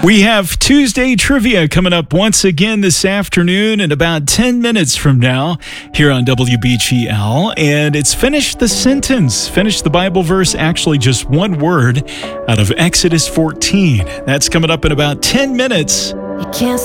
We have Tuesday Trivia coming up once again this afternoon in about 10 minutes from now here on WBGL. And it's Finish the Sentence. Finish the Bible verse, actually just one word out of Exodus 14. That's coming up in about 10 minutes. You can't